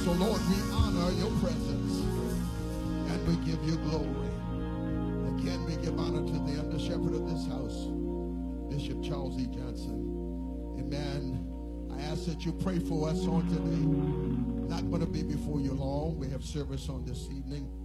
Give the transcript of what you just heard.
So, Lord, we honor your presence and we give you glory. Again, we give honor to the under shepherd of this house, Bishop Charles E. Johnson. Amen. I ask that you pray for us on today. Not going to be before you long. We have service on this evening.